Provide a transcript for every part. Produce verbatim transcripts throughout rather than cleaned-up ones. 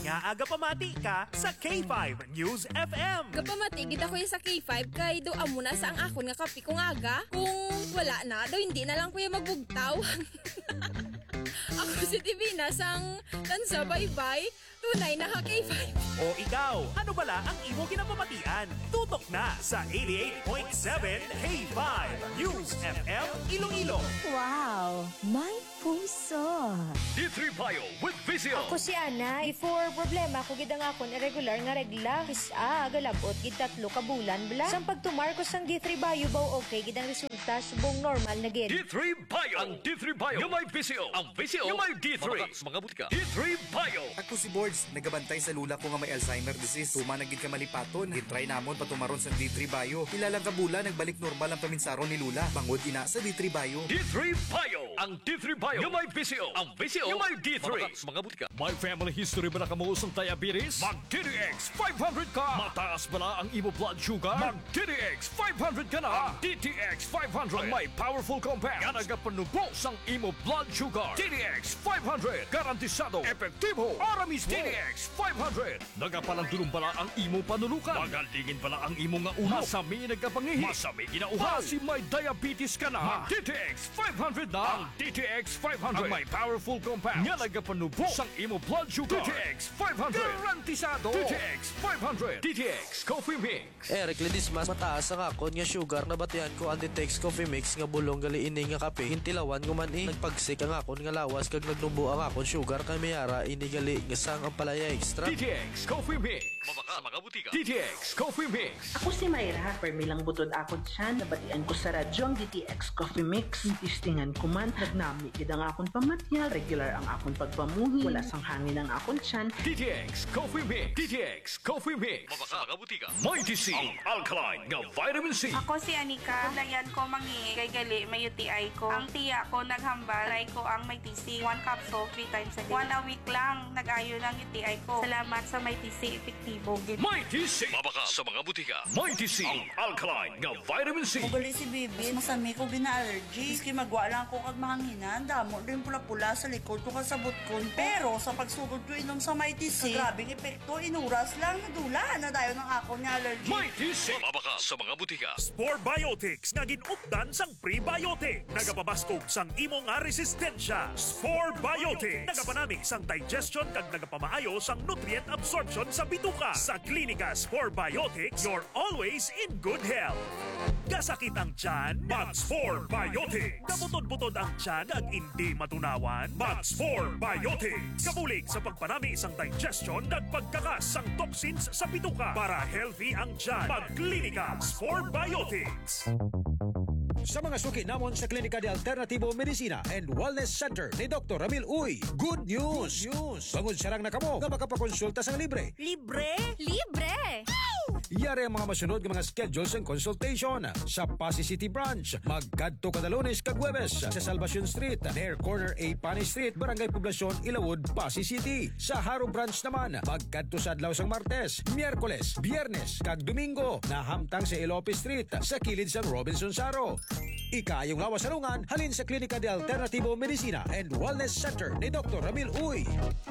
Nga aga pamati ka sa K five News F M. Kapamati, gita ko sa K five kay do amo na sa ang akon nga kapi kung aga. Kung wala na, daw hindi na lang kuya magbugtaw. Ako si Divina sang tansa bye-bye. Tunay na ha K five. O ikaw, ano bala ang imo kinapamatian? Tutok na sa eighty-eight point seven K five News F M Iloilo. Wow, may puso. D three Bio with Vizio. Ako si Ana. Before problema ko gid ang akon irregular nga regla. Kisa galabot gid tatlo ka bulan bla. Sang pagtumar ko sang D three Bio baw okay gid ang resulta subong normal na gid. D three Bio. Ang D three Bio yung may Vizio. Ang Vizio yung may D three. Mga butika. D three Bio. Ako si Boards, nagabantay sa lula ko nga may Alzheimer disease. Tuma na gid ka malipaton. Gitry namon patumaron sa D three Bio. Ilang ka bulan nagbalik normal ang paminsaron ni Lula. Bangod ina sa D three Bio. D three Bio. Ang D three Bio yung may Vizio. Ang Vizio yung may D three. Mga butika. May family history ba na kamuusong diabetes? Mag D D X five hundred ka. Mataas ba na ang imo blood sugar? Mag D D X five hundred ka na. D T X five hundred ang may powerful compound nga nagapanubos ang imo blood sugar. D D X five hundred garantisado epektibo. Aramis D D X five hundred nagapalandulong bala ang imo panulukan. Magalingin bala ang imo nga ulo. Masami nagapangihi. Masami ginauhan. Kasi may diabetes ka na. Mag D T X five hundred na. Ang D T X five hundred ang may powerful compound nga nagapanubos ang imo blood sugar. D T X five hundred garantisado. D T X five hundred. D T X Coffee Mix. Eric Ledismas, mataas ang akon nga sugar na batian ko ang D T X Coffee Mix nga bulong gali ini nga kape. Hintilawan ko man eh. Nagpagsik ang akon nga lawas kag nagnubo ang akon sugar kay mayara ini gali nga sang ang palaya extra. D T X Coffee Mix. Mabaka sa mga butika. D T X Coffee Mix. Ako si Mayra. Permilang butod akon siya. Nabatian ko sa radyo ang D T X Coffee Mix. Tistingan ko man. Nagnami gid ang akon pamatyal. Regular ang akon pagpamuhi. Wala sang hangin ang akon siyan. D T X Coffee Mix. D T X Coffee Mix. Mabaka sa mga butika. Mighty C. Ang alkaline nga vitamin C. Ako si Anika. Dayan ko mangi kay gali may U T I ko. Ang tiya ko naghambal. Try ko ang Mighty C. One capsule three times a day. One a week lang. Nag-ayo ng U T I ko. Salamat sa Mighty C. Epektibo. Mighty C. Mabaka sa mga butika. Mighty C. Ang alkaline nga vitamin C. Mugali si Bibi. Masami ko gina-allergy. Iski magwa lang ko kag mahanginan. Damo rin pula-pula sa likod ko kasabot ko. Pero sa pagsugod ko inom sa Mighty C, grabing epekto. Inuras lang. Nadula na dayo ng ako ni allergy. Mighty C. Mabaka sa mga butika. Spore Biotics nga ginupdan sang prebiotic. Nagapabaskog sang imo nga resistensya. Spore Biotics. Nagapanami sang digestion kag nagapamaayo sang nutrient absorption sa bituka. Sa Klinika Spore Biotics, you're always in good health. Gasakit ang tiyan? Mag Spore Biotics. Kabutod-butod ang tiyan ag hindi matunawan? Mag Spore Biotics. Kabulig sa pagpanami sang digestion ag pagkakas sang toxins sa bituka. Para healthy ang tiyan, mag Klinika Spore Biotics. Sa mga suki namon sa Klinika de Alternativo Medicina and Wellness Center ni Doctor Ramil Uy, good news! Good news! Bangod sarang na kamo nga makapakonsulta sang libre. Libre? Libre! Yari ang mga masunod ng mga schedules and consultation sa Pasay City Branch. Magkadto kada Lunes kag Huwebes sa Salvacion Street, near corner A Pani Street, Barangay Poblacion, Ilawod, Pasay City. Sa Haro Branch naman, magkadto sa adlaw sang Martes, Miyerkules, Biyernes kag Domingo na hamtang sa Ilope Street sa kilid sang Robinson Saro. Ikayong lawas sarungan halin sa Klinika de Alternativo Medicina and Wellness Center ni Doctor Ramil Uy.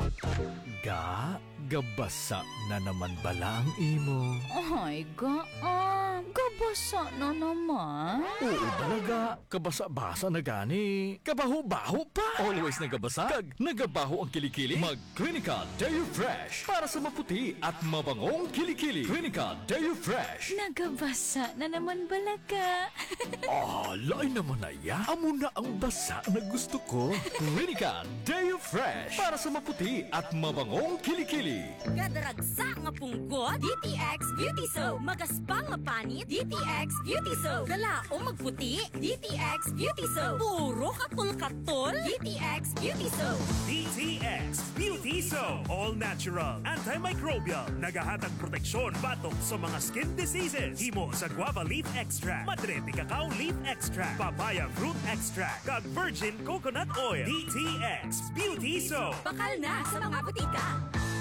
Ga, gabasa na naman bala ang imo. Ay, ga, ah, gabasa na naman. Oo talaga, kabasa-basa na gani. Kabaho-baho pa. Always nagabasa, kag nagabaho ang kilikili. Mag Clinical Deo Fresh para sa maputi at mabangong kilikili. Clinical Deo Fresh. Nagabasa na naman balaga. Ah, lain naman na ya. Amo na ang basa na gusto ko. Clinical Deo Fresh para sa maputi at mabangong kilikili. Gadaragsa nga punggot, D T X Beauty Soap. Magaspang nga panit, D T X Beauty Soap. Galaong magputi, D T X Beauty Soap. Puro katol-katol, D T X Beauty Soap. D T X Beauty Soap. All natural, antimicrobial, nagahatag proteksyon batok sa mga skin diseases. Himo sa guava leaf extract, madre de cacao leaf extract, papaya fruit extract, kag virgin coconut oil. D T X Beauty Soap. Bakal na sa mga butika.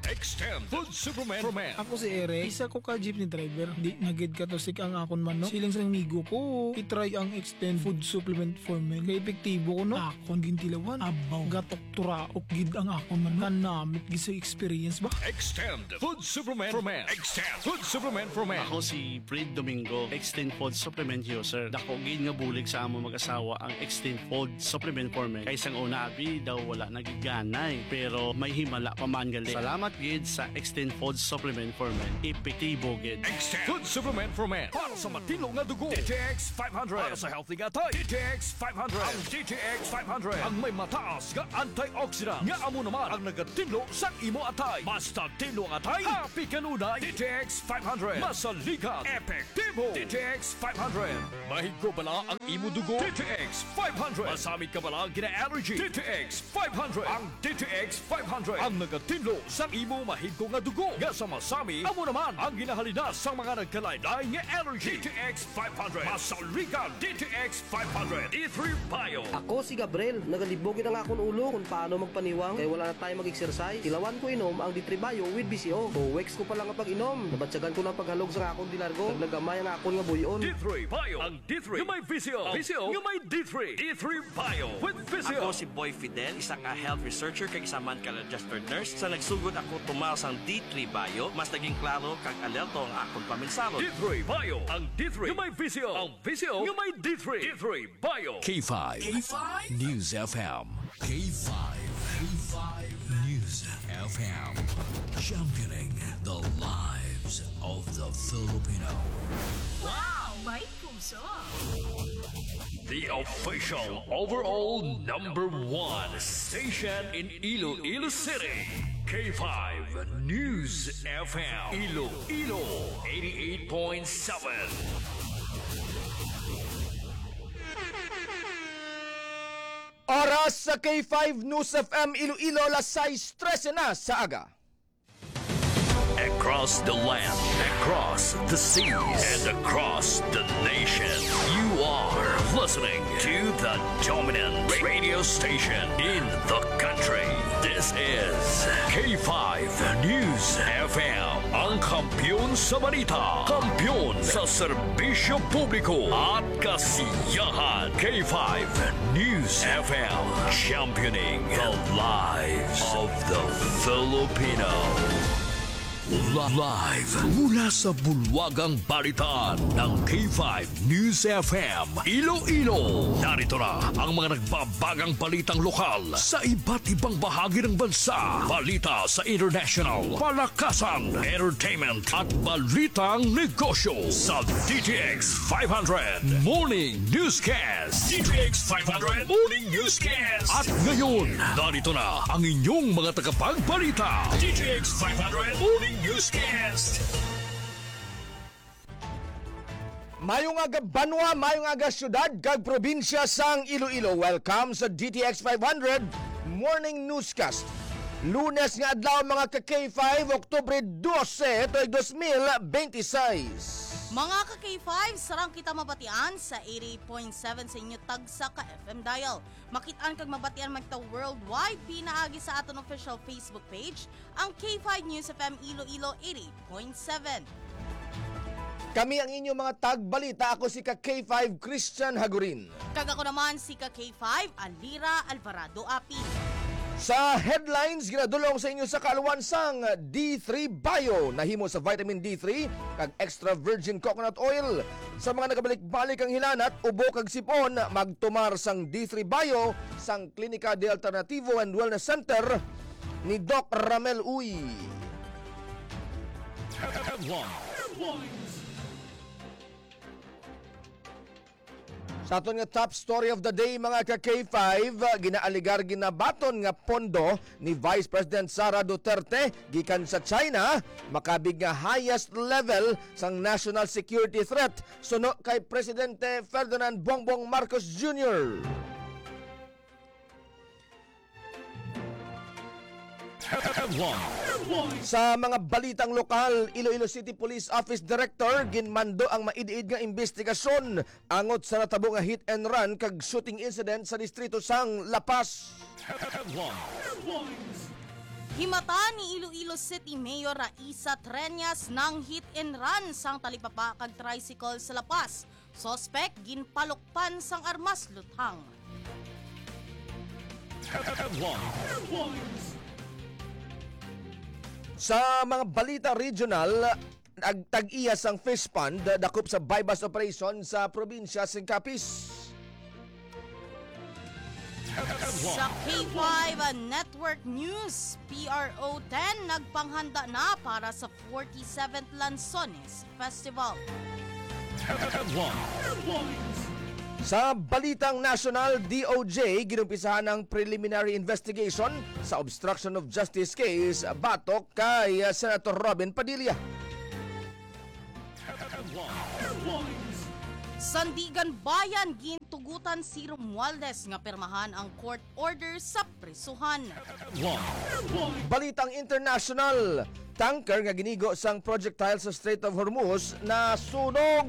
Extend Food Supplement for Men. Ako si Eric, isa ko ka jeepney driver. Di nagid ka to sik ang akon man no. Siling sa migo ko, itry ang Extend Food Supplement for Men. Kay epektibo ko no. Akon gintilawan, abaw, gatok turaok gid ang akon man no. Kanamit gid sa experience ba? Extend Food Supplement for Men. Extend Food Supplement for Men. Ako si Fred Domingo, Extend Food Supplement user. Dako gid nga bulig sa amo mag-asawa ang Extend Food Supplement for Men. Kay sang una abi daw wala nagiganay, pero may himala pa man gali. Salamat gid sa Extend Food Supplement for Men. Epektibo gid. Extend Food Supplement for Men. Para sa matino nga dugo. D T X five hundred. Para sa healthy nga tay. D T X five hundred. Ang D T X five hundred. Ang may mataas nga antioxidant. Nga amo naman ang nagatinlo sa imo atay. Basta tinlo ang atay. Happy kanunay. D T X five hundred. Masaligan. Epektibo. D T X five hundred. Mahigko bala ang imo dugo. D T X five hundred. Masamit ka bala gina-allergy. D T X five hundred. Ang D T X five hundred. Ang nagatinlo sa imo mahigko nga dugo. Nga sa masami, amo naman ang ginahalina sa mga nagkalaylay nga allergy. D T X five hundred. Masaligan. D T X five hundred. D three Bio. Ako si Gabriel, nagalibogin ang akong ulo kung paano magpaniwang kaya wala na tayo mag-exercise. Tilawan ko inom ang D three Bio with B C O. So, weeks ko pa lang ang pag-inom. Nabatsagan ko lang paghalog sa akong dilargo. Naglagamay ang akong nga buyon. D three Bio. Ang D three yung may V C O. V C O yung may D three. D three Bio with V C O. Ako si Boy Fidel, isa ka health researcher kag isa man ka registered nurse. Sa nagsugod ako tumaw sang D three Bio, mas naging klaro kag alerto ang akong paminsarot. D three Bio. Ang D three yung may V C O. Ang V C O yung may D three. D three Bio. K five. K five News F M. K five. K five News F M. Championing the lives of the Filipino. Wow, may puso. The official overall number one station in Iloilo City. K five News F M. Iloilo eighty-eight point seven. Oras sa K five News F M Iloilo, alas sais trese na sa aga. Across the land, across the seas, and across the nation, you are listening to the dominant radio station in the country. This is K five News F M. Ang kampiyon sa balita, kampiyon sa serbisyo publiko at kasiyahan. K five News F M, championing the lives of the Filipino. Live mula sa bulwagang balitaan ng K five News F M Iloilo. Narito na ang mga nagbabagang balitang lokal sa iba't ibang bahagi ng bansa. Balita sa international, palakasan, entertainment at balitang negosyo sa D T X five hundred Morning Newscast. D T X five hundred Morning Newscast. At ngayon, narito na ang inyong mga tagapagbalita. D T X five hundred Morning Newscast. Mayong aga banwa, mayong aga syudad, kag probinsya sang Iloilo. Welcome sa D T X five hundred Morning Newscast. Lunes nga adlaw mga ka K five, Oktubre twelve, toy two thousand twenty-six. Mga ka K five, sarang kita mabatian sa eighty-eight point seven sa inyo tagsa ka F M dial. Makitaan kag mabatian magta worldwide, pinaagi sa aton official Facebook page, ang K five News F M Iloilo eighty-eight point seven. Kami ang inyong mga tagbalita. Ako si ka K five Christian Hagurin. Kag ako naman si ka K five Alira Alvarado Api. Sa headlines, ginadulong sa inyo sa kaaluwansang D three Bio, nahimo sa vitamin D three kag extra virgin coconut oil. Sa mga nagabalik-balik ang hilanat, ubo kag sipon, magtumar sang D three Bio sang Klinika de Alternativo and Wellness Center ni Doc Ramel Uy. Sa aton nga top story of the day mga ka K five, ginaaligar ginabaton nga pondo ni Vice President Sara Duterte gikan sa China, makabig nga highest level sang national security threat suno kay Presidente Ferdinand Bongbong Marcos Junior Sa mga balitang lokal, Iloilo City Police Office Director ginmando ang maidiid nga investigasyon angot sa natabo nga hit and run kag shooting incident sa distrito sang La Paz. Himata ni Iloilo City Mayor Raisa Treñas ng hit and run sang talipapa kag tricycle sa lapas. Sospek ginpalukpan sang armas luthang. Sa mga balita regional, nagtag-iya sang fish pond dakop sa bypass operation sa probinsya ng Capiz. Sa K five Network News, P R O ten nagpanghanda na para sa forty-seventh Lanzones Festival. Sa balitang national, D O J ginumpisahan ng preliminary investigation sa obstruction of justice case batok kay Senator Robin Padilla. Sandigan Bayan gintugutan si Romualdez nga pirmahan ang court order sa prisuhan. Balitang international, tanker nga ginigo sang projectile sa Strait of Hormuz na sunog.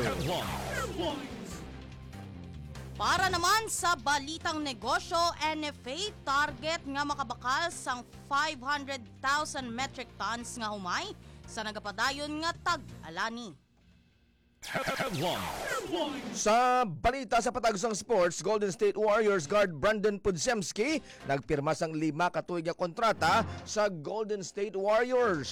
Para naman sa balitang negosyo, N F A target nga makabakal sang five hundred thousand metric tons nga humay sa nagapadayon nga tag-alani. Sa balita sa patagsang sports, Golden State Warriors guard Brandon Podziemski nagpirma sang lima ka tuig nga kontrata sa Golden State Warriors.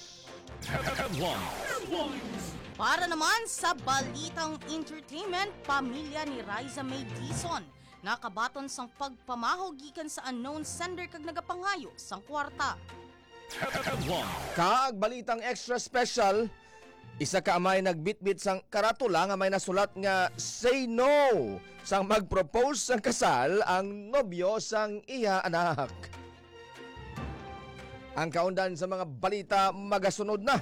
Para naman sa balitang entertainment, pamilya ni Riza May Dizon nakabaton sang pagpamaho gikan sa unknown sender kag nagapangayo sang kwarta. Kag balitang extra special, isa ka amay nagbitbit sang karatula nga may nasulat nga say no sang mag-propose sang kasal ang nobyo sang iya anak. Ang kaundan sa mga balita magasunod na.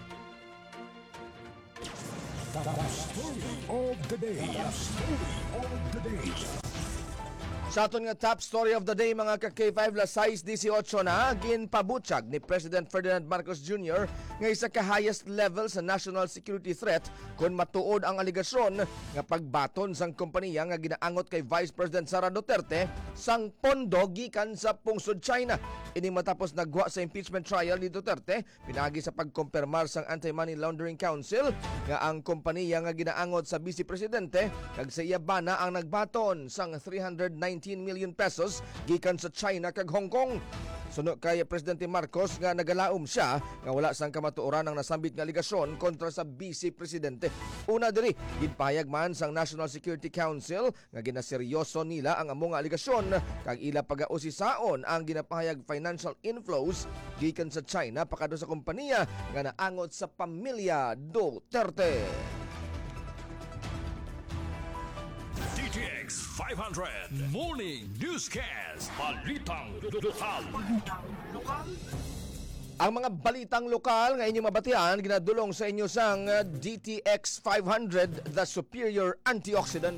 Of the day. Of the day. Sa aton nga top story of the day mga ka-K five la size eighteen na ginpabutyag ni President Ferdinand Marcos Junior nga isa ka highest level sa national security threat kung matuod ang aligasyon nga pagbaton sang kompanya nga ginaangot kay Vice President Sara Duterte sang pondo gikan sa pungsod China. Ini matapos nagwa sa impeachment trial ni Duterte pinagi sa pagkumpirmar sang Anti-Money Laundering Council nga ang kompanya nga ginaangot sa Vice Presidente nagsayabana ang nagbaton sang three hundred nineteen million pesos gikan sa China kag Hong Kong. Suno kay Presidente Marcos nga nagalaom siya nga wala sang kamatuoran ang nasambit nga aligasyon kontra sa Vice Presidente. Una diri, ginpahayag man sang National Security Council nga ginaseryoso nila ang among aligasyon kag ila pagausisaon ang ginapahayag financial inflows gikan sa China pakado sa kompanya nga naangot sa pamilya Duterte. D T X five hundred Morning Newscast. Balitang lokal. Ang mga balitang lokal nga inyong mabatian ginadulong sa inyo sang D T X five hundred, the superior antioxidant.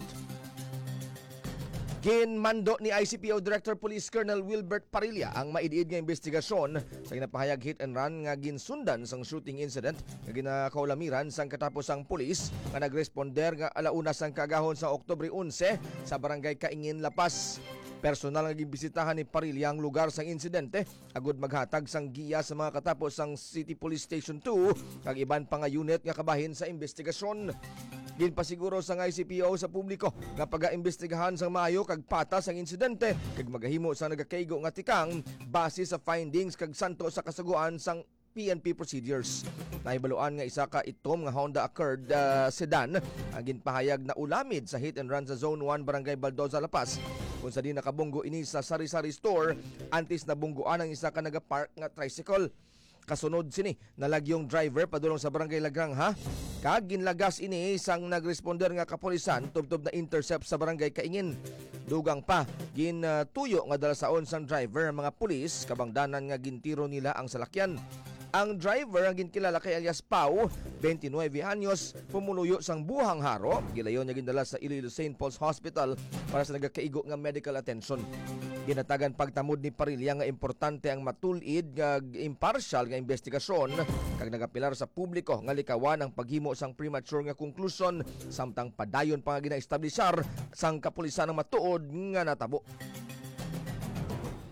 Ginmando ni I C P O Director Police Colonel Wilbert Parilla ang maidiid nga investigasyon sa ginapahayag hit and run nga ginsundan sang shooting incident nga ginakaulamiran sang katapos ang pulis nga nagresponder nga alauna sang kagahon sa Oktubre eleven sa barangay Kaingin, Lapas. Personal nga gibisitahan ni Parilla ang lugar sang insidente agud maghatag sang giya sa mga katapos sang City Police Station two kag iban pa nga unit nga kabahin sa investigasyon. Ginpasiguro sang I C P O sa publiko nga pag-aimbestigahan sang maayo kag patas ang insidente kag magahimo sa nagakaigo nga tikang base sa findings kag santo sa kasaguan sang P N P procedures. Nahibaluan nga isa ka itom nga Honda Accord uh, sedan ang ginpahayag na ulamid sa hit and run sa Zone one Barangay Baldoza, La Paz. Kung sa di nakabunggo ini sa sari-sari store, antes na bungguan ang isa ka nagapark nga tricycle. Kasunod sini nalagyong driver padulong sa Barangay Lagrangha kag ginlagas ini sang nagresponder nga kapulisan tubtob na intercept sa Barangay Kaingin. Dugang pa gintuyo nga dalasaon sang driver mga pulis kabangdanan nga gintiro nila ang salakyan. Ang driver ang ginkilala kay alias Pau, twenty-nueve anyos, pumuluyo sang buhang haro, gilayon niya gindala sa Iloilo Saint Paul's Hospital para sa nagakaigo nga medical attention. Ginatagan pagtamod ni Parilla nga importante ang matulid nga impartial nga investigasyon kag nagapilar sa publiko nga likawan ang paghimo sang premature nga conclusion samtang padayon pa nga gina-establishar sang kapulisan nga matuod nga natabo.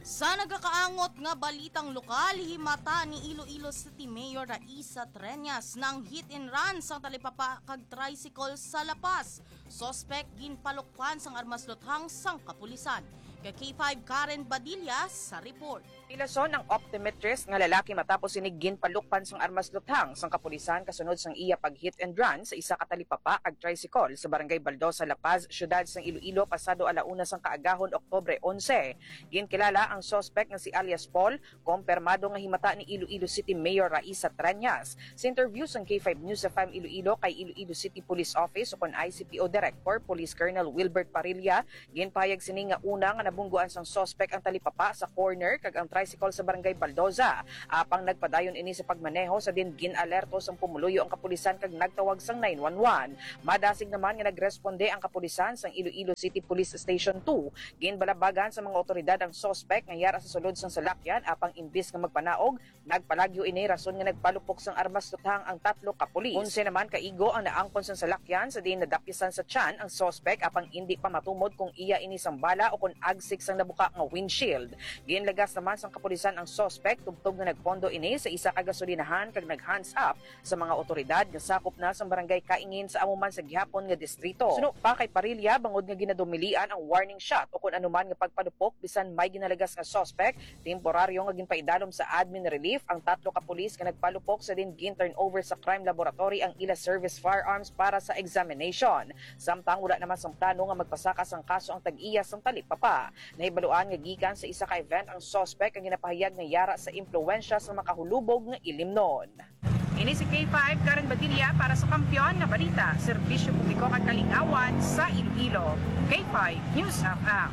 Sa nagkakaangot nga balitang lokal, himata ni Iloilo City Mayor Raisa Treñas ng hit and run sang talipapa kag tricycle sa Lapas. Suspect ginpalukpan sang armaslothang sang kapulisan. Kay K five Karen Badilla sa report. Ilason ang optometrist nga lalaki matapos sinigin palukpan sang armas luthang sang kapulisan kasunod sang iya pag hit and run sa isa ka talipapa kag tricycle sa barangay Baldosa, La Paz, syudad sang Iloilo pasado alauna sang kaagahon Oktubre eleven. Ginkilala ang suspect nga si alias Paul, kumpirmado nga himata ni Iloilo City Mayor Raisa Treñas. Sa interview sang K five News F M Iloilo kay Iloilo City Police Office o kon I C P O Director Police Colonel Wilbert Parilla, ginpayag sini nga una nga nabungguan sang suspect ang talipapa sa corner kag ang tricycle sa barangay Baldosa. Apang nagpadayon ini sa pagmaneho sa din gin-alerto sang pumuluyo ang kapulisan kag nagtawag sang nine one one. Madasig naman nga nagresponde ang kapulisan sang Iloilo City Police Station two. Ginbalabagan sa mga otoridad ang suspect nga yara sa sulod sang salakyan apang imbis nga magpanaog, nagpalagyo ini rason nga nagpalupok sang armas luthang ang tatlo ka pulis. Unse naman kaigo ang naangkon sang salakyan sa din nadapyasan sa tiyan ang suspect apang hindi pa matumod kung iya ini sang bala o kung agsik sang nabuka nga windshield. Ginlagas naman sang kapulisan ang suspect tubtog nga nagpondo ini sa isa ka gasolinahan kag nag-hands up sa mga otoridad nga sakop na sa barangay Kaingin sa amuman sa gihapon nga distrito. Suno pa kay Parilla bangod nga ginadumilian ang warning shot o kung anuman nga pagpadupok bisan may ginalagas nga suspect, temporaryo nga ginpaidalom sa admin relief ang tatlo ka pulis nga nagpalupok sa din gin-turn over sa crime laboratory ang ila service firearms para sa examination. Samtang wala naman sang plano nga magpasakas ang kaso ang tag-iya sang talipapa. Nahibaluan nga gikan sa isa ka event ang suspect ang ginapahayag nga yara sa impluwensya sa makahulubog nga ilimnon. Ini si K five Karen Badilla para sa Kampiyon nga Balita, Serbisyo Publiko kag Kalingawan sa Iloilo. K five News F M.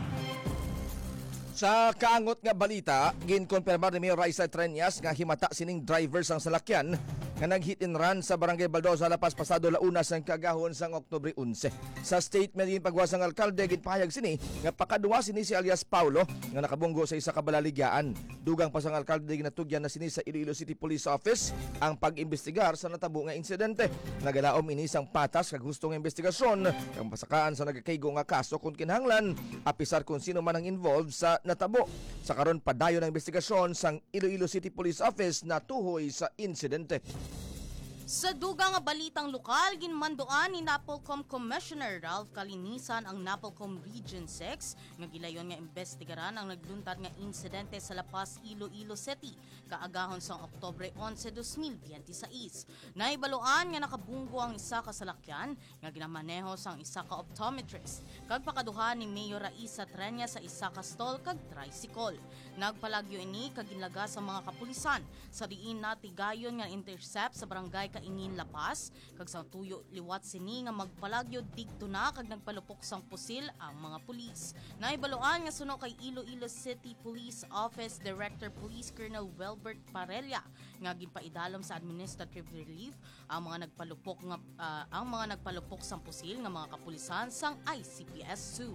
Sa kaangot nga balita, ginkonfirmar ni Mayor Raisa Treñas nga himata sining driver sang salakyan nga nag-hit and run sa barangay Baldosa, La Paz pasado launa sang kagahon sang Oktubre eleven. Sa statement din pagwas ng alkalde ginpahayag sini nga pakaduwa sini si alias Paulo nga nakabunggo sa isa ka balaligaan. Dugang pa sang alkalde ginatugyan na sini sa Iloilo City Police Office ang pag-imbestigar sa natabo nga insidente. Nagalaom ini sang patas kag hustong investigasyon kang pasakaan sa nagakaygo nga kaso kung kinahanglan apisar kung sino man ang involved sa natabo. Sa karon padayon ang investigasyon sang Iloilo City Police Office na tuhoy sa insidente. Sa dugang nga balitang lokal, ginmandoan ni Napolcom Commissioner Ralph Kalinisan ang Napolcom Region six nga gilayon nga imbestigaran ang nagluntad nga insidente sa La Paz, Iloilo City kaagahon sa Oktubre eleven, twenty twenty-six. Naibaluan nga nakabunggo ang isa ka salakyan nga ginamaneho sang isa ka optometrist kag pakaduha ni Mayor Raisa Treñas sa isa ka stall kag tricycle. Nagpalagyo ini kag ginlaga sa mga kapulisan sa diin natigayon nga intercept sa barangay Kaingin, La Paz, kag sa tuyo liwat sini nga magpalagyo digto na kag nagpalupok sang pusil ang mga pulis. Naibaluan nga suno kay Iloilo City Police Office Director Police Colonel Wilbert Parilla nga ginpaidalom sa administrative relief ang mga nagpalupok nga uh, ang mga nagpalupok sang pusil nga mga kapulisan sang I C P S two.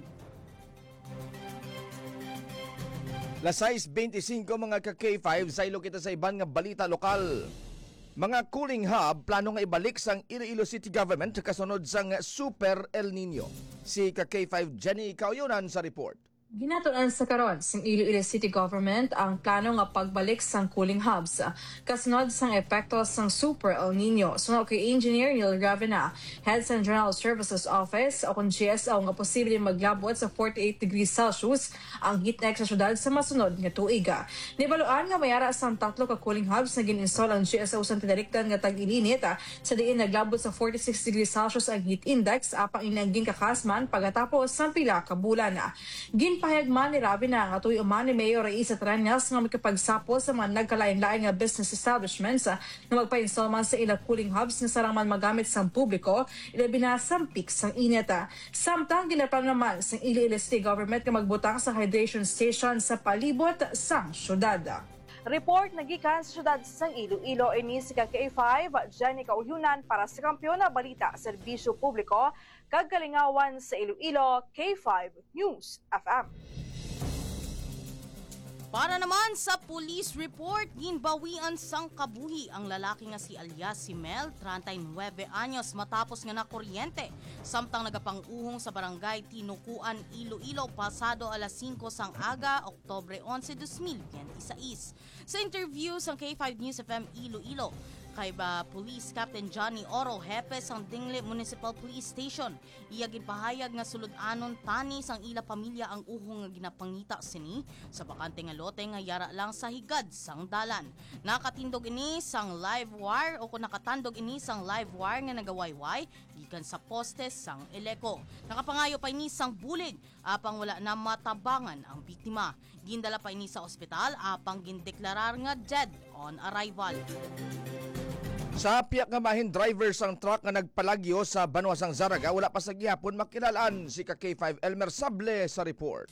Las sais twenty-five mga ka-K five sa ilo kita sa iban nga balita lokal. Mga cooling hub plano nga ibalik sang Iloilo City Government kasunod sang Super El Nino. Si ka-K five Jenny Kauyonan sa report. Ginatunan sa karon sang Iloilo City Government ang plano nga pagbalik sang cooling hubs kasunod sang epekto sang Super El Nino. Sunod kay Engineer Neil Gravina, Head sa General Services Office o kung G S O nga posibleng maglabot sa forty-eight degrees Celsius ang heat index sa syudad sa masunod nga tuiga. Nibaluan nga mayara sang tatlo ka cooling hubs na gin-install ang G S O sa tinadiktan nga tag-ininit sa diin naglabot sa forty-six degrees Celsius ang heat index apang inangging kakasman pagkatapos sang pila ka bulan. Gin Pahayagman ni Ravina nga tuy uman ni Mayor Raisa Treñas nga makipagsapo sa mga nagkalain-lain nga business establishments nga magpa-install man sa ilang cooling hubs nga sarang man magamit sa publiko ilabi na sampik sang init. Samtang ginaplan naman sa Iloilo City Government nga magbutang sa hydration station sa palibot sang syudad. Report nagikan sa syudad sang Iloilo ini si K five Jenny Kauyonan para sa Kampiyon na Balita, Serbisyo Publiko kag Kalingawan sa Iloilo, K five News F M. Para naman sa police report, ginbawian sang kabuhi ang lalaki nga si alias si Mel, thirty-nine anyos matapos nga nakuryente. Samtang nagapang-uhong sa barangay Tinukuan, Iloilo, pasado alas singko sang aga, Oktubre eleven, twenty twenty-six. Sa interview sa K five News F M Iloilo, kay ba Police Captain Johnny Oro, hepe sang Dingle Municipal Police Station, iya ginpahayag nga sulod-anon tani sang ila pamilya ang uhong nga ginapangita sini sa bakante nga lote nga yara lang sa higad sang dalan. Nakatindog ini sang live wire o kung nakatandog ini sang live wire nga nagawayway gikan sa postes sang Eleco. Nakapangayo pa ini sang bulig apang wala na matabangan ang biktima. Gindala pa ini sa ospital apang gindeklarar nga dead on arrival. Sa piyak nga mahin driver sang truck nga nagpalagyo sa Banwasang Zaraga, wala pa sa gihapon makilalaan si ka K five Elmer Sable sa report.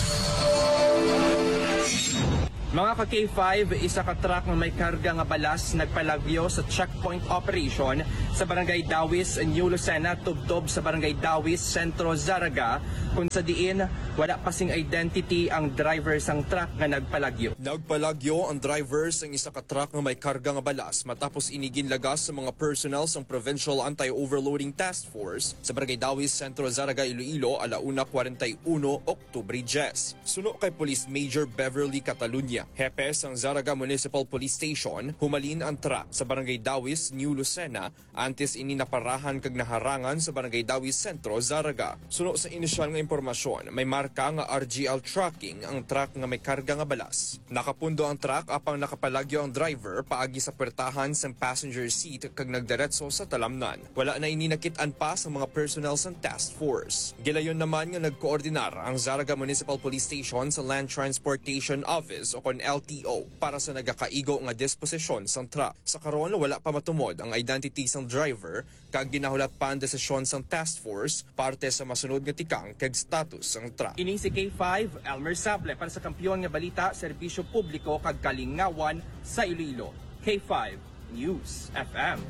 Mga ka-K five, isa ka truck na may karga nga balas nagpalagyo sa checkpoint operation sa Barangay Dawis, New Lucena, tubtob sa Barangay Dawis, Centro Zaraga, kung sa diin wala pasing identity ang driver sang truck nga nagpalagyo. Nagpalagyo ang driver sang isa ka truck nga may karga nga balas matapos inigin lagas sa mga personnel sang Provincial Anti-Overloading Task Force sa Barangay Dawis, Centro Zaraga, Iloilo, alauna forty-one, Oktubre ten. Suno kay Police Major Beverly Catalunya, hepe sang Zaraga Municipal Police Station, humalin ang truck sa Barangay Dawis, New Lucena, antes ini naparahan kag naharangan sa Barangay Dawis, Centro Zaraga. Suno sa inisyal nga impormasyon, may marka nga R G L tracking ang truck nga may karga nga balas. Nakapundo ang truck apang nakapalagyo ang driver paagi sa puwertahan sang passenger seat kag nagdiretso sa talamnan. Wala na ini nakitaan pa sa mga personnel sang task force. Gilayon naman nga nagkoordinar ang Zaraga Municipal Police Station sa Land Transportation Office o kon L T O para sa nagakaigo nga disposisyon sang truck. Sa karon wala pa matumod ang identity sang driver kag ginahulat pa ang desisyon sang task force parte sa masunod nga tikang kag status sang truck. Ini si K five Elmer Sable para sa kampiyon nga balita, serbisyo publiko kag kalingawan sa Iloilo. K five News F M.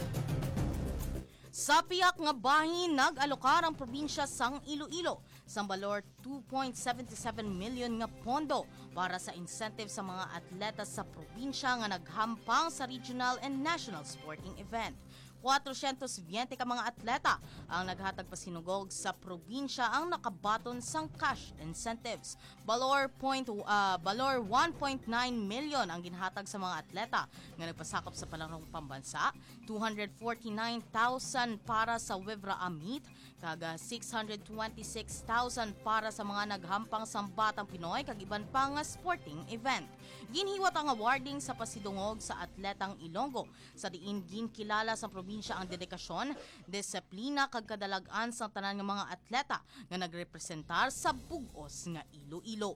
Sa piyak nga bahin, nag-alokar ang probinsya sang Iloilo sa balor two point seven seven million nga pondo para sa incentive sa mga atleta sa probinsya nga naghampang sa regional and national sporting event. four hundred twenty ka mga atleta ang naghatag pasinugog sa probinsya ang nakabaton sang cash incentives. Balor, point, uh, balor one point nine million ang ginhatag sa mga atleta nga nagpasakop sa palarong pambansa, two hundred forty-nine thousand para sa Wivra Amit, kaga six hundred twenty-six thousand para sa mga naghampang sambatang Pinoy kag iban pa nga sporting event. Ginhiwat ang awarding sa pasidungog sa atletang Ilonggo sa diin ginkilala sa probinsya ang dedikasyon, disiplina kag kadalagan sa tanan nga mga atleta nga nagrepresentar sa bug-os nga Iloilo.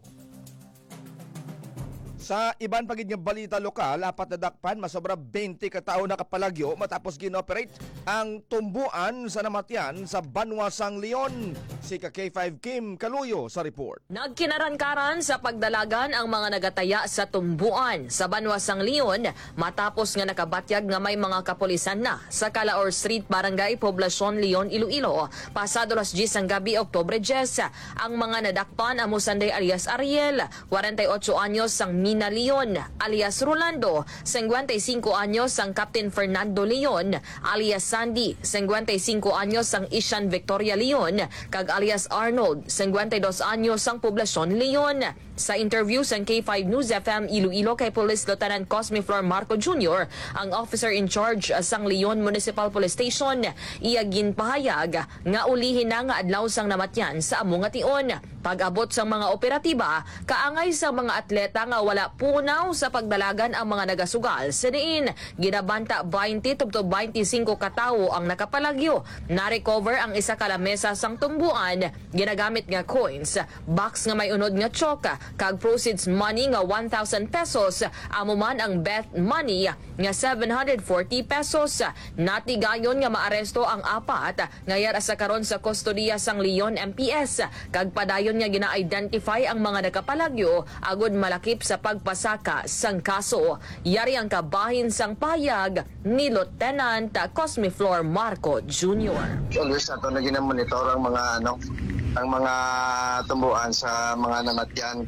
Sa iban pagid nga balita lokal, apat na dakpan masobra twenty ka tawo nakapalagyo matapos ginoperate ang tumbuan sa namatyan sa Banwasang Leon. Si ka K five Kim Kaluyo sa report. Nagkinaran-karan sa pagdalagan ang mga nagataya sa tumbuan sa Banwasang Leon matapos nga nakabatyag nga may mga kapulisan na sa Calaor Street, Barangay Poblacion, Leon, Iloilo. Pasado las diyes ang gabi, Oktubre ten, ang mga nadakpan amo Sanday alias Ariel, forty-eight anyos sang Mina Leon, alias Rolando, fifty-five anyos sang Captain Fernando Leon, alias Sandy, fifty-five anyos sang Ishan Victoria Leon, kag alias Arnold, fifty-two anyos sang Poblacion, Leon. Sa interview sa K five News F M Iloilo kay Police Lieutenant Cosme Flor Marco Junior, ang officer in charge sang Leon Municipal Police Station, iya ginpahayag nga ulihin na nga adlaw sang namatyan sa amo nga tion. Pag-abot sang mga operatiba, kaangay sa mga atleta nga wala punaw sa pagdalagan ang mga nagasugal sa diin. Ginabanta twenty to twenty-five katawo ang nakapalagyo. Na-recover ang isa ka lamesa sang tumbuan, ginagamit nga coins, box nga may unod nga tsoka, kag proceeds money nga one thousand pesos, amo man ang bet money nga seven hundred forty pesos. Natigayon nga maaresto ang apat nga yara sa karon sa kustodiya sang Leon M P S, kag padayon nga gina-identify ang mga nakapalagyo agud malakip sa pagpasaka sang kaso. Yari ang kabahin sang payag ni Lieutenant Cosme Flor Marco Junior Always nato na ginamonitor ang mga ano ang mga tumbuan sa mga namatyan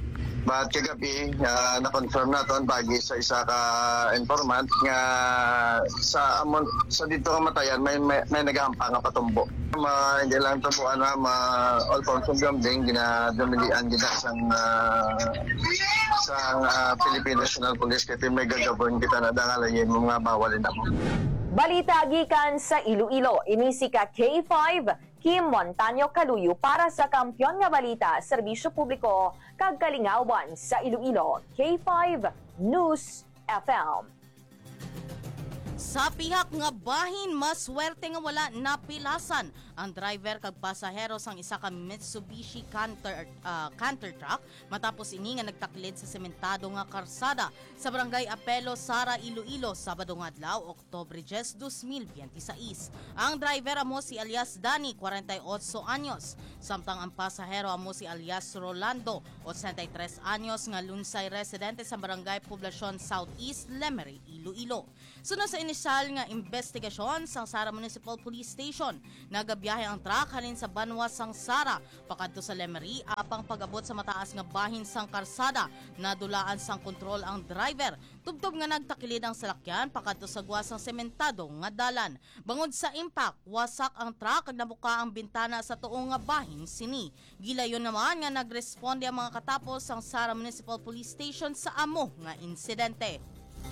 But kagabi, uh, na-confirm naton bagi sa isa ka informant nga sa amon sa dito nga matayan may may, may nagahampa nga patumbo. Ma hindi lang tumbuan na ma all consum gambling ginadumilian gina sang uh, sang uh, Philippine National Police kay may gagawin kita na dangalayin mga bawalin na mo. Balita gikan sa Iloilo, inisi ka K five, Kim Montaño Kaluyo para sa Kampyon nga Balita, Serbisyo Publiko, kag Kalingawan sa Iloilo, K five News F M. Sa pihak nga bahin, maswerte nga wala napilasan ang driver kag pasahero sang isa ka Mitsubishi Canter, uh, Canter truck matapos ini nga nagtaklid sa sementado nga karsada sa barangay Apelo, Sara, Iloilo, Sabado nga adlaw, Oktubre diyes, dos mil veintiséis. Ang driver amo si alias Dani, forty-eight anyos, samtang ang pasahero amo si alias Rolando, eighty-three anyos nga lunsay residente sa barangay Poblacion Southeast, Lemery, Iloilo. Sunod sa inisyal nga investigasyon sa Sara Municipal Police Station, nagabiyahe ang truck halin sa Banwa sang Sara pakadto sa Lemery apang pagabot sa mataas nga bahin sang karsada, nadulaan sang kontrol ang driver. Tubtob nga nagtakilid ang salakyan pakadto sa guwasang sementado nga dalan. Bangod sa impact, wasak ang truck kag nabuka ang bintana sa tuong nga bahin sini. Gilayon naman nga nagresponde ang mga katapos ang Sara Municipal Police Station sa amo nga insidente.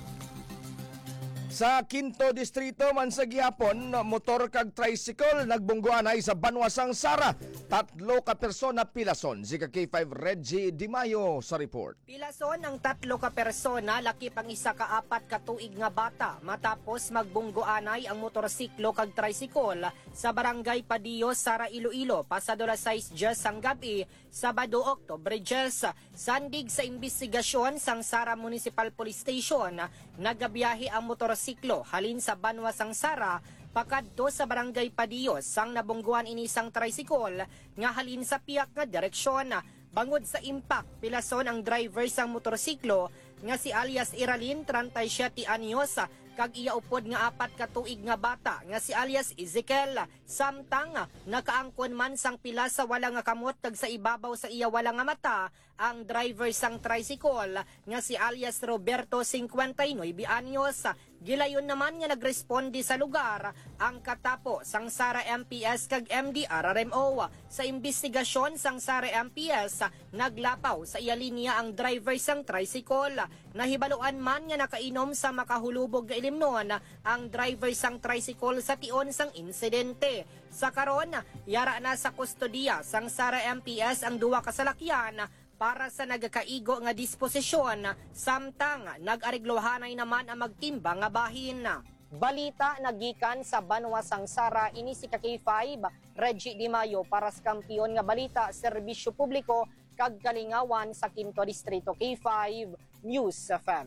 Sa Quinto Distrito man sa gihapon, motor kag tricycle nagbungguanay sa Banwasang Sara. Tatlo ka persona pilason. Zika K five Reggie Di Mayo sa report. Pilason ang tatlo ka persona, lakip ang isa ka apat ka tuig nga bata matapos magbungguanay ang motorsiklo kag tricycle sa Barangay Padillo, Sara, Iloilo pasado alas sais diyes ang gabi, Sabado, Oktubre diyes. Sandig sa investigasyon sang Sara Municipal Police Station, nagabiyahe ang motorsiklo halin sa Banwasang Sara pakadto sa Barangay Padillo sang nabungguan ini sang tricycle nga halin sa piyak nga direksyon. Bangod sa impact, pilason ang driver sang motorsiklo nga si alias Iralin, thirty-seven anyos, kag iya upod nga apat ka tuig nga bata nga si alias Ezekiel. Samtang nakaangkon man sang pila sa wala nga kamot kag sa ibabaw sa iya wala nga mata ang driver sang tricycle nga si alias Roberto, fifty-nine anyos. Gilayon naman nga nagresponde sa lugar ang katapo sang Sara M P S kag M D R R M O. Sa investigasyon sang Sara M P S, naglapaw sa iya linya ang driver sang tricycle. Nahibaluan man nga nakainom sa makahulubog nga ilimnon ang driver sang tricycle sa tion sang insidente. Sa karon, yara na sa kustodiya sang Sara M P S ang duwa ka salakyan para sa nagakaigo nga disposisyon, samtang nag-ariglohanay naman ang magtimba nga bahin. Balita nagikan sa Banwasang Sara, ini si K five Reggie Di Mayo para sa Kampiyon nga Balita, Serbisyo Publiko kag Kalingawan sa Quinto Distrito. K five News F M.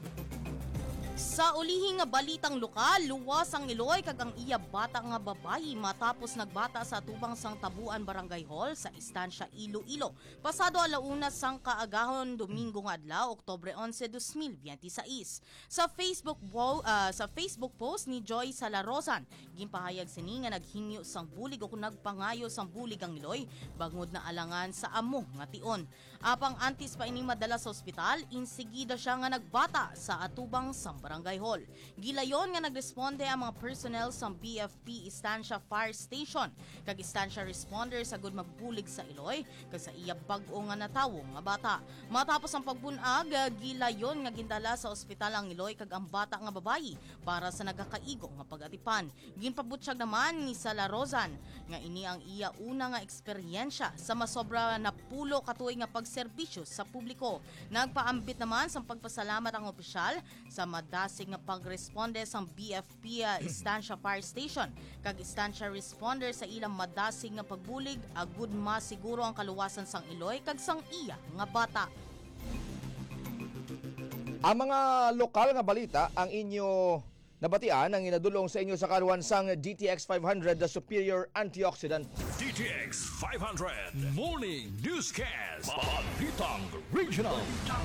Sa ulihing nga balitang lokal, luwas ang Iloy kag ang iya bata nga babayi matapos nagbata sa tubang sang Tabuan Barangay Hall sa Istansya Iloilo. Pasado alauna sang kaagahon Domingo nga adlaw, Oktubre onse, dos mil veintiséis. Sa Facebook po, uh, sa Facebook post ni Joy Salarosan, ginpahayag sini nga naghingyo sang bulig o kung nagpangayo sang bulig ang Iloy bangod na alangan sa amo nga tion. Apang antis pa ini madala sa ospital, insigida siya nga nagbata sa atubang sang Barangay Hall. Gilayon nga nagresponde ang mga personnel sa B F P Istansya Fire Station kag Istansya Responder sa gud magbulig sa Iloy kag sa iya bag-o nga natawo nga bata. Matapos ang pagbunag, gilayon nga gindala sa ospital ang Iloy kag ang bata nga babayi para sa nagakaigo nga pag-atipan. Ginpabutyag naman ni Sala Rozan nga ini ang iya una nga eksperyensya sa masobra na pulo katuig nga pagserbisyo sa publiko. Nagpaambit naman sa pagpasalamat ang opisyal sa dasig nga pagresponde sa B F P uh, Istansya Fire Station kag Istansya Responder sa ilang madasig nga pagbulig agud masiguro ang kaluwasan sang Iloy kag sang iya nga bata. Ang mga lokal nga balita ang inyo nabatian ang inadulong sa inyo sa kaluwansang D T X five hundred, the superior antioxidant. D T X five hundred Morning Newscast, Balitang Regional.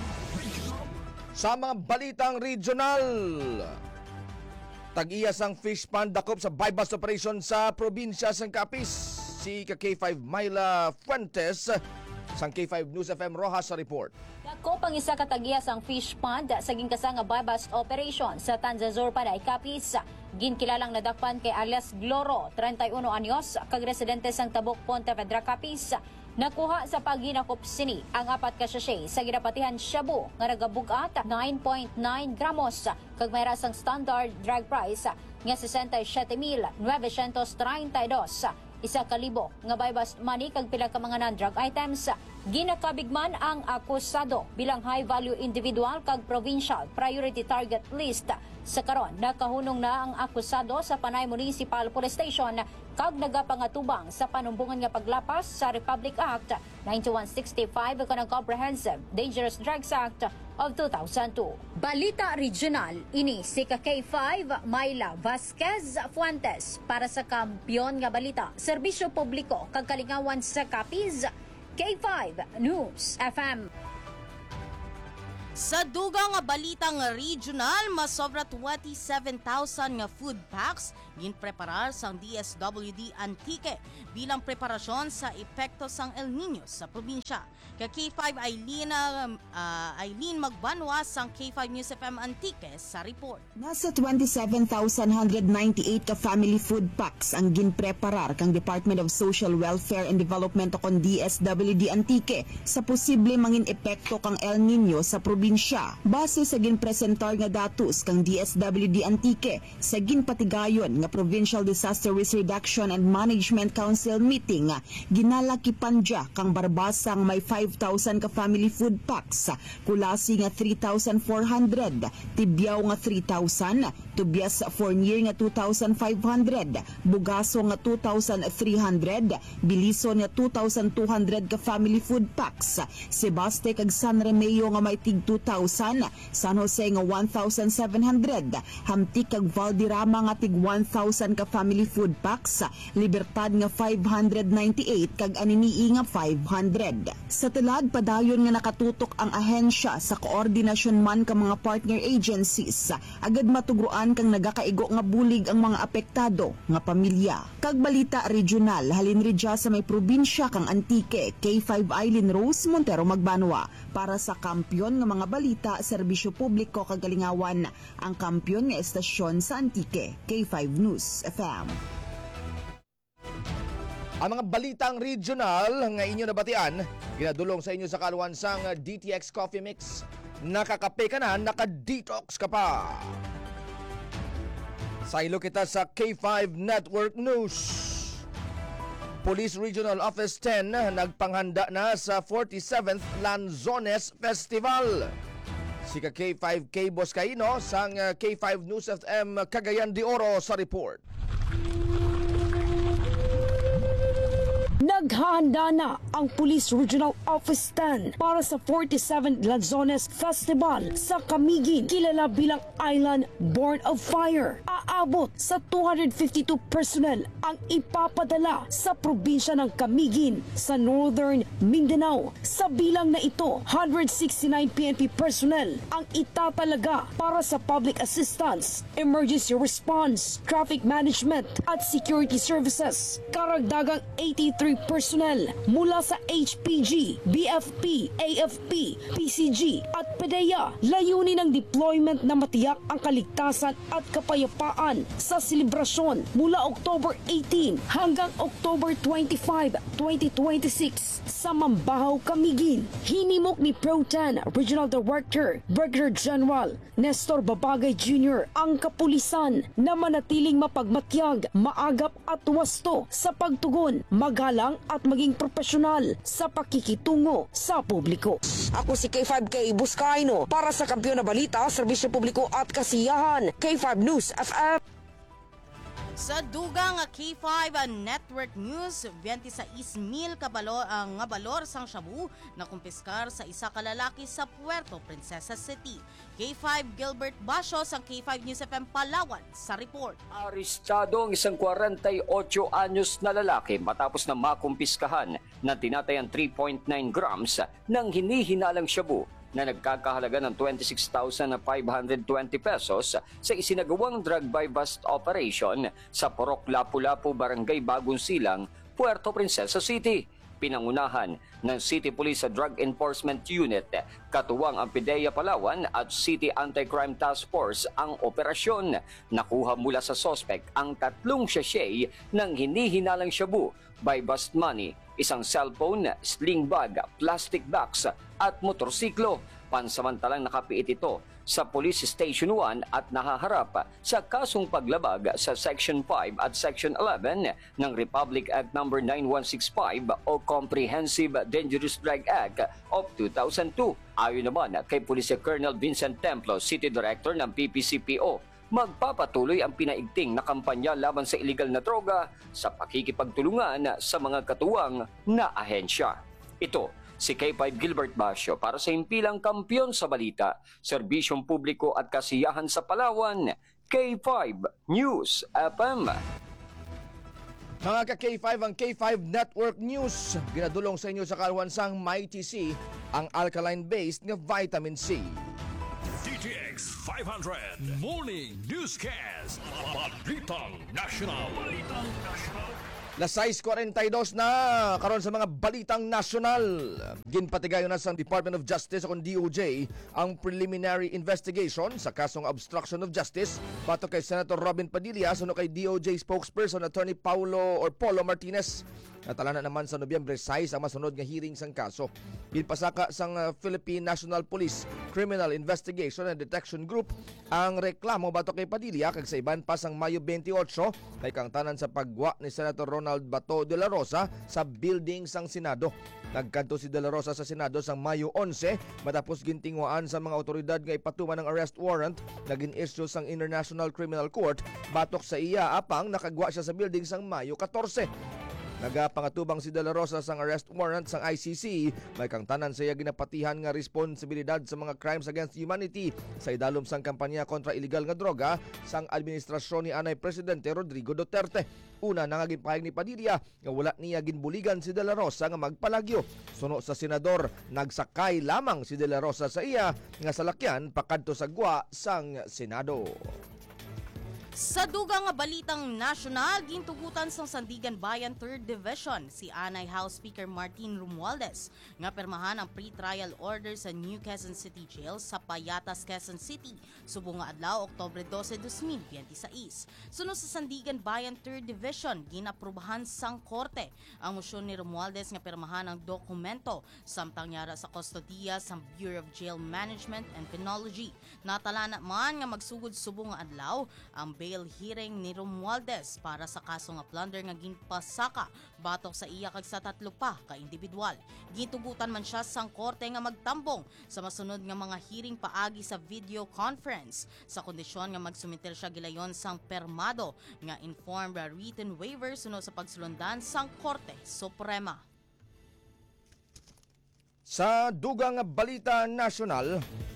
Sa mga balitang regional, tag-iyas ang fish pond dakop sa bypass operation sa probinsya sang Capiz. Si K five Myla Fuentes Sang K five News F M Rojas sa report. Dako pang isa katagiyas ang fish pond sa ginkasa nga buy-bust operation sa Tanzazur Paday, Capiz. Ginkilalang nadakpan kay alias Gloro, thirty-one anyos, kag residente sang Tabok, Pontevedra, Capiz. Nakuha sa paghinakop sini ang apat ka sachet sa ginapatihan shabu nga nagabugat nine point nine gramos kag may rasang standard drug price nga sesenta y siyete mil novecientos treinta y dos. Isa ka libo nga buy-bust money kag pila ka mga non-drug items. Ginakabigman ang akusado bilang high-value individual kag provincial priority target list. Sa karon, nakahunong na ang akusado sa Panay Municipal Police Station kag nagapangatubang sa panumbungan nga paglapas sa Republic Act ninety-one sixty-five o kanang Comprehensive Dangerous Drugs Act of two thousand two. Balita Regional, ini si K five Myla Vasquez Fuentes para sa Kampiyon nga Balita, Serbisyo Publiko kag Kalingawan sa Capiz, K five News F M. Sa dugang nga balitang regional, masobra twenty-seven thousand nga food packs ginpreparar sang D S W D Antique bilang preparasyon sa epekto sang El Nino sa probinsya. Kay K five Eileen, uh, Eileen Magbanwa sang K five News F M Antique sa report. Nasa twenty-seven thousand one hundred ninety-eight ka family food packs ang ginpreparar kang Department of Social Welfare and Development o kon D S W D Antique sa posible mangin epekto kang El Nino sa probinsya. Base sa ginpresentar nga datos kang D S W D Antique sa ginpatigayon nga Provincial Disaster Risk Reduction and Management Council meeting, ginalakipan dya kang Barbasang may five thousand ka family food packs, Kulasi nga three thousand four hundred, Tibyaw nga three thousand, Tubyas Fournier nga two thousand five hundred, Bugaso nga two thousand three hundred, Bilison nga two thousand two hundred ka family food packs, Sebaste kag San Remeo nga may tig two thousand, San Jose nga one thousand seven hundred, Hamtik kag Valderrama nga tig one thousand ka family food packs, Libertad nga five hundred ninety-eight kag Aninii nga five hundred. Sa tulad padayon nga nakatutok ang ahensya sa koordinasyon man ka mga partner agencies, agad matugruan kang nagakaigo nga bulig ang mga apektado nga pamilya. Kag balita regional, halin ridya sa may probinsya kang Antique, K five Eileen Rose Montero Magbanwa para sa Kampiyon nga mga balita, Serbisyo Publiko kag Kalingawan, ang kampiyon nga estasyon sa Antique, K five News F M. Ang mga balitang regional nga inyo nabatian, ginadulong sa inyo sa kaluwansang D T X Coffee Mix. Nakakape ka na, naka-detox ka pa. Saylo kita sa K five Network News. Police Regional Office ten nagpanghanda na sa forty-seventh Lanzones Festival. Si K five K Boss Kaino sang K five News F M Cagayan de Oro sa report. Naghahanda na ang Police Regional Office ten para sa forty-seventh Lanzones Festival sa Camiguin, kilala bilang Island Born of Fire. Aabot sa two hundred fifty-two personnel ang ipapadala sa probinsya ng Camiguin sa Northern Mindanao. Sa bilang na ito, one hundred sixty-nine P N P personnel ang itatalaga para sa public assistance, emergency response, traffic management at security services. Karagdagang eighty-three personnel mula sa H P G, B F P, A F P, P C G at P D E A. Layunin ng deployment na matiyak ang kaligtasan at kapayapaan sa selebrasyon mula October eighteen hanggang October twenty-five, twenty twenty-six sa Mambahaw, Camiguin. Hinimok ni Pro ten Regional Director Brigadier General Nestor Babagay Junior ang kapulisan na manatiling mapagmatyag, maagap at wasto sa pagtugon, magalang at maging profesional sa pakikitungo sa publiko. Ako si K five K Buscaino para sa Kampiyon na Balita, Serbisyo Publiko at Kasiyahan, K five News F M. Sa dugang K five Network News, twenty-six mil kabalor ang uh, balor sang shabu na kumpiskar sa isa ka lalaki sa Puerto Princesa City. K five Gilbert Basyo sang K five News F M Palawan sa report. Arestado ang isang forty-eight anyos na lalaki matapos na makumpiskahan ng tinatayang three point nine grams ng hinihinalang shabu na nagkakahalaga ng twenty-six thousand five hundred twenty pesos sa isinagawang drug buy-bust operation sa Porok Lapu-Lapu, Barangay Bagong Silang, Puerto Princesa City. pinangunahan ng City Police Drug Enforcement Unit, katuwang ang PIDEA Palawan at City Anti-Crime Task Force ang operasyon. Nakuha mula sa sospek ang tatlong sachet ng hinihinalang shabu, by bust money, isang cellphone, sling bag, plastic box at motorsiklo. Pansamantalang nakapiit ito sa Police Station one at nahaharap sa kasong paglabag sa Section five at Section eleven ng Republic Act number nine one six five o Comprehensive Dangerous Drug Act of two thousand two. Ayon naman kay Police Colonel Vincent Templo, City Director ng P P C P O, magpapatuloy ang pinaigting na kampanya laban sa iligal na droga sa pakikipagtulungan sa mga katuwang na ahensya. Ito si K five Gilbert Basio para sa Himpilang Kampiyon sa Balita, Serbisyong Publiko at Kasiyahan sa Palawan, K five News F M. Mga ka-K five, ang K five Network News, ginadulong sa inyo sa kalwansang May T C, ang alkaline-based ng vitamin C. D T X five hundred Morning Newscast. Balitang National. Balitang National. Las sais forty-two na karon sa mga balitang nasyonal. Ginpatigayon na sa Department of Justice o D O J ang preliminary investigation sa kasong obstruction of justice bato kay Senator Robin Padilla suno kay D O J spokesperson Attorney Paulo or Polo Martinez. Natala na naman sa Nobyembre six ang masunod nga hearing sang kaso. Ginpasaka sang uh, Philippine National Police Criminal Investigation and Detection Group ang reklamo bato kay Padilla kag sa iban pa sang Mayo twenty-eight kay kangtanan sa pagwa ni Senator Ronald Bato de la Rosa sa building sang Senado. Nagkanto si De La Rosa sa Senado sang Mayo eleven matapos gintingwaan sa mga otoridad nga ipatuman ng arrest warrant na gin-issue sang International Criminal Court batok sa iya apang nakagwa siya sa building sang Mayo fourteen. Nagapangatubang si De La Rosa sang arrest warrant sang I C C, may kangtanan sa iya ginapatihan nga responsibilidad sa mga crimes against humanity sa idalom sang kampanya kontra illegal nga droga sang administrasyon ni Anay Presidente Rodrigo Duterte. Una nangaging pahayag ni Padilla nga wala niya ginbuligan si De La Rosa nga magpalagyo. Suno sa senador, nagsakay lamang si De La Rosa sa iya nga salakyan pakadto sa gwa sang Senado. Sa dugang nga balitang nasyonal, gintugutan sa Sandigan Bayan third Division si Anay House Speaker Martin Romualdez nga permahan ang pre-trial order sa New Quezon City Jail sa Payatas, Quezon City subong nga adlaw Oktubre twelve, twenty twenty-six. Sunod sa Sandigan Bayan third Division, ginaprubahan sang korte ang mosyon ni Romualdez nga permahan ang dokumento samtang yara sa kustodiya sa Bureau of Jail Management and Penology. Natala naman nga magsugod subong nga adlaw ang bail hearing ni Romualdez para sa kaso nga plunder nga ginpasaka batok sa iya kag sa tatlo pa ka individual. Gitugutan man siya sang korte nga magtambong sa masunod nga mga hearing paagi sa video conference sa kondisyon nga magsumiter siya gilayon sang permado nga informed written waiver sunod sa pagsulundan sang Korte Suprema. Sa dugang balita nasyonal,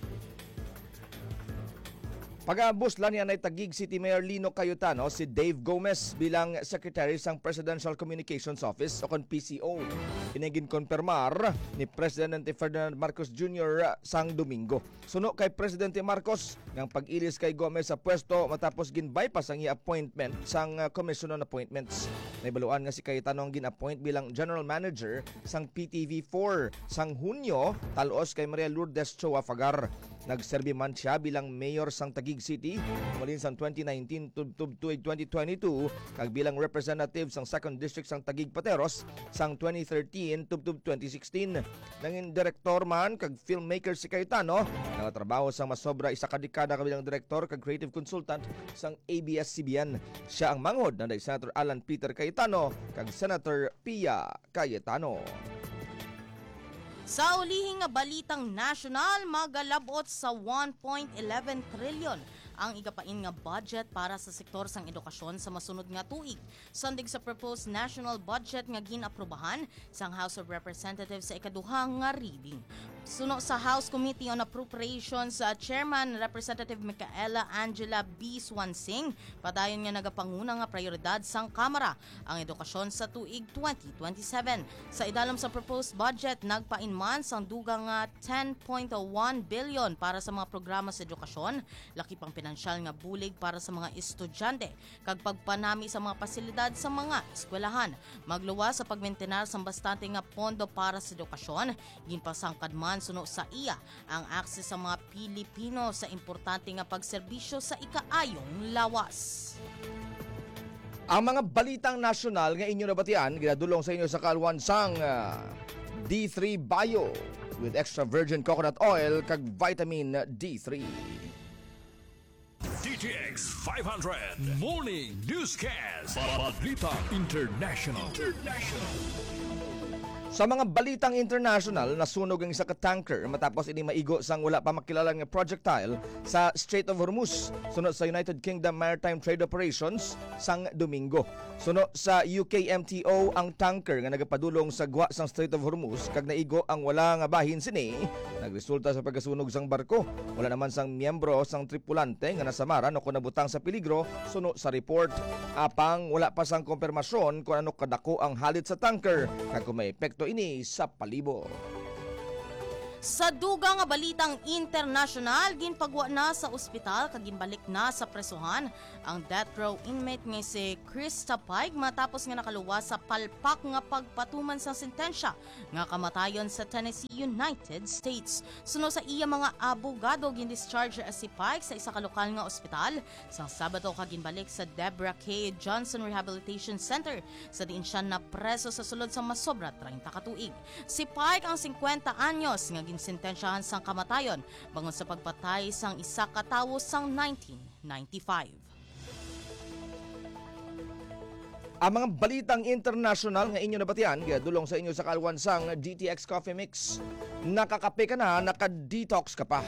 pag-aabos lang niya na tagig City Mayor Lino Cayetano si Dave Gomez bilang Secretary sang Presidential Communications Office o kon P C O. Inigin konfirmar ni Presidente Ferdinand Marcos Junior sang Domingo. Suno kay Presidente Marcos ng pag-ilis kay Gomez sa pwesto matapos gin-bypass ang i-appointment sang Commission on Appointments. Naibaluan nga si Cayetano ang gin-appoint bilang General Manager sang P T V four sang Hunyo talos kay Maria Lourdes Choa Fagar. Nagserbi man siya bilang mayor sang Taguig City malin sang twenty nineteen to twenty twenty-two kag bilang representative sang second District sang Taguig Pateros sang twenty thirteen to twenty sixteen. Nangin direktor man kag filmmaker si Cayetano, nagatrabaho sang masobra isa ka dekada bilang direktor kag creative consultant sang A B S C B N. Siya ang manghod na Senator Alan Peter Cayetano kag Senator Pia Cayetano. Sa ulihing nga balitang nasyonal, magalabot sa one point one one trilyon ang igapain nga budget para sa sektor sang edukasyon sa masunod nga tuig. Sandig sa proposed national budget nga ginaprubahan sang House of Representatives sa ikaduha nga reading. Suno sa House Committee on Appropriations, uh, Chairman Representative Micaela Angela B. Swansing, padayon nga nagapanguna nga prioridad sang Kamara ang edukasyon sa tuig twenty twenty-seven. Sa idalom sa proposed budget, nagpainman sang dugang nga ten point one billion para sa mga programa sa edukasyon, laki pang pinansyal nga bulig para sa mga estudyante, kag pagpanami sa mga pasilidad sa mga eskwelahan. Magluwas sa pagmentenar sang bastante nga pondo para sa edukasyon, ginpasangkad man suno sa iya ang akses sa mga Pilipino sa importante nga pagserbisyo sa ikaayong lawas. Ang mga balitang nasyonal nga inyo nabatian, ginadulong sa inyo sa kalwansang uh, D three Bio with extra virgin coconut oil kag vitamin D three. D T X five hundred Morning Newscast. Balita International. International. Sa mga balitang international, nasunog ang isa ka tanker matapos ini maigo sang wala pa makilalang nga projectile sa Strait of Hormuz, sunod sa United Kingdom Maritime Trade Operations sang Domingo. Sunod sa U K M T O, ang tanker nga nagapadulong sa gwa sang Strait of Hormuz kag naigo ang wala nga bahin sini, nagresulta sa pagkasunog sang barko. Wala naman sang miyembro sang tripulante nga nasamaran o kung nabutang sa peligro, sunod sa report. Apang wala pa sang konfirmasyon kung ano kadako ang halit sa tanker kag kung may epekto ini sa palibot. Sa dugang nga balitang international, ginpagwa na sa ospital kag ginbalik na sa presuhan ang death row inmate nga si Krista Pike matapos nga nakaluwas sa palpak nga pagpatuman sa sentensya nga kamatayon sa Tennessee, United States. Suno sa iya mga abogado, gin-discharge si Pike sa isa ka lokal nga ospital sa Sabado kag ginbalik sa Deborah K. Johnson Rehabilitation Center sa diin siya na preso sa sulod sa masobra thirty ka tuig. Si Pike ang fifty anyos nga sentensyahan sang kamatayon bangon sa pagpatay sang isa ka tawo sang nineteen ninety-five. Ang mga balitang international nga inyo nabatian, dulong sa inyo sa kalwansang D T X Coffee Mix. Nakakape ka na, naka-detox ka pa.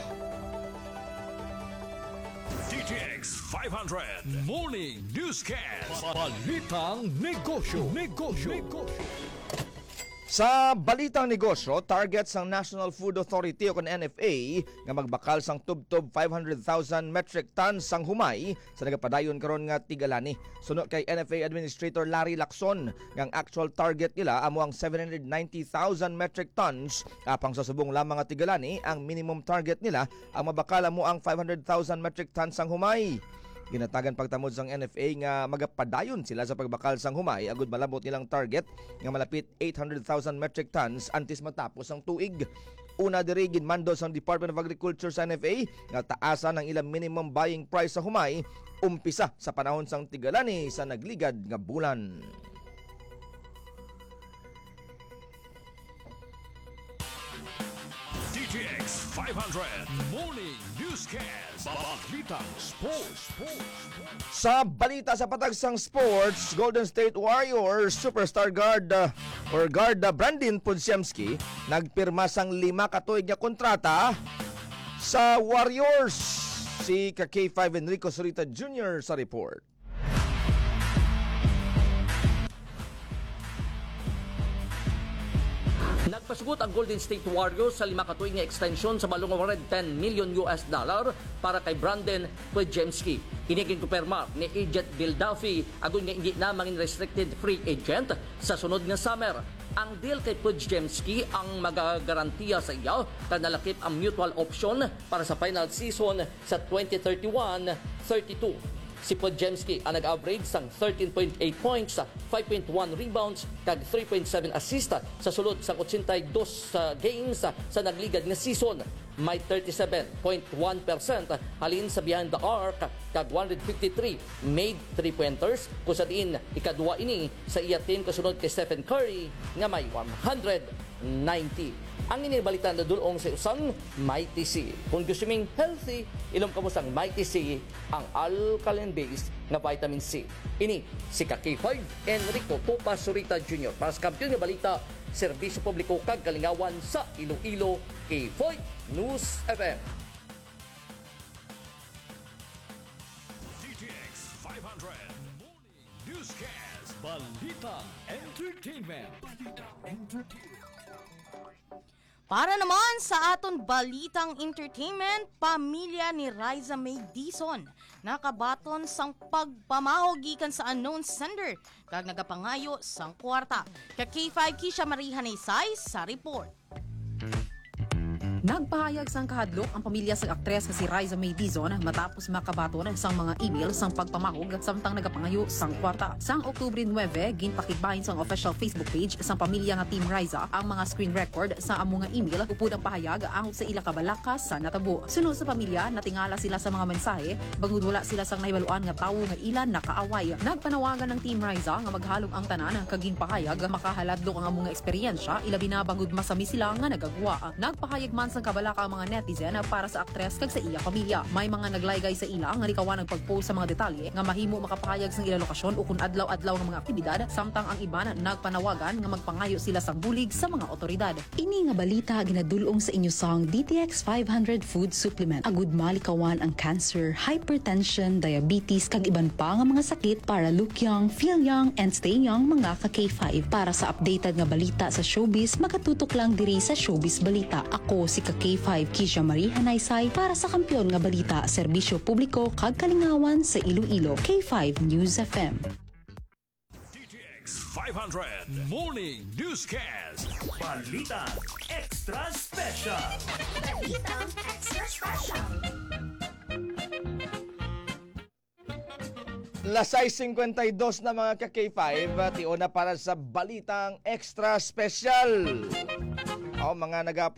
D T X five hundred Morning Newscast. Balitang negosyo. Negosyo. Negosyo. Sa balitang negosyo, target sang National Food Authority o kon N F A nga magbakal sang tubtob five hundred thousand metric tons sang humay sa nagapadayon karon nga tigalani. Sunod kay N F A Administrator Larry Lacson, nga actual target nila amo ang seven hundred ninety thousand metric tons, apang sa subong lamang nga tigalani ang minimum target nila ang mabakal amo ang five hundred thousand metric tons sang humay. Ginatagan pagtamod sang N F A nga magapadayon sila sa pagbakal sang humay agud malabot nilang target nga malapit eight hundred thousand metric tons antes matapos ang tuig. Una diri ginmando sang Department of Agriculture sa N F A nga taasan ang ilang minimum buying price sa humay umpisa sa panahon sang tigalani sa nagligad nga bulan. D T X five hundred Morning Newscast. Balitang Sports. Sa balita sa patagsang sports, Golden State Warriors superstar guard uh, or guard uh, Brandon Podziemski nagpirma sang lima ka tuig nga kontrata sa Warriors. Si K five Enrico Sorita Junior sa report. Nagpasugot ang Golden State Warriors sa lima katuig nga extension sa balong one hundred ten million U S dollar para kay Brandon Podziemski. Iniging kuperma ni agent Bill Duffy agon nga hindi na mangin restricted free agent sa sunod nga summer. Ang deal kay Podziemski ang magagarantiya sa iya kad nalakip ang mutual option para sa final season sa twenty thirty-one thirty-two. Si Podziemski ang nag-average sang thirteen point eight points, five point one rebounds, kag three point seven assist sa sulod sang eighty-two sa games sa nagligad nga season. May thirty-seven point one percent halin sa behind the arc kag one hundred fifty-three made three-pointers kung sa diin ikadua ini sa iya team kasunod kay Stephen Curry nga may one hundred ninety. Ang inibalitan na dulong sa usang Mighty C. Kung gusto ming healthy, ilom ka mo sang Mighty C, ang alkaline-based na vitamin C. Ini si K five Enrico Popa Sorita Junior Para sa kampiyon nga balita, serbisyo publiko kag kalingawan sa Iloilo, K five News F M. D T X five hundred Morning Newscast. Balita Entertainment. Balita Entertainment. Para naman sa aton balitang entertainment, pamilya ni Riza May Dizon nakabaton sang pagpamahog gikan sa unknown sender kag nagapangayo sang kwarta. Ka K five Kisha Mariha Naysay sa report. Nagpahayag sang kahadlok ang pamilya sa aktres nga si Riza May Dizon matapos makabaton sang mga email sang pagpamahog samtang nagapangayo sang kwarta. Sang Oktubre nine, ginpakigbahin sang official Facebook page sang pamilya nga Team Riza ang mga screen record sa among nga email upod ang pahayag ang sa ila kabalakas sa natabo. Sunod sa pamilya, natingala sila sa mga mensahe bangod wala sila sang nahibaluan nga tawo nga ilan nakaaway. Nagpanawagan ng Team Riza nga maghalong ang tanan kag ginpahayag makahaladlok ang among nga eksperyensya ilabi na bangod masami sila nga nagagwa. Nagpahayag man sang kabalaka ang mga netizen para sa aktres kag sa iya pamilya. May mga naglaygay sa ila nga rikawan nagpag-post sa mga detalye nga mahimo makapahayag sang ila lokasyon o kung adlaw-adlaw ng mga aktibidad samtang ang iban nagpanawagan nga magpangayo sila sang bulig sa mga otoridad. Ini nga balita ginadulong sa inyo sang D T X five hundred food supplement. Agud malikawan ang cancer, hypertension, diabetes kag iban pa nga mga sakit para look young, feel young and stay young mga ka K five. Para sa updated nga balita sa showbiz, makatutok lang diri sa Showbiz Balita. Ako si ka K five Kisha Mariha Naysay para sa Kampiyon nga Balita, Serbisyo Publiko kag Kalingawan sa Iloilo. K five News F M. D T X five hundred Morning Newscast. Balita Extra Special. Balita Extra Special. Lasay fifty-two na mga ka K five, tiuna para sa Balitang Extra Special. O mga nag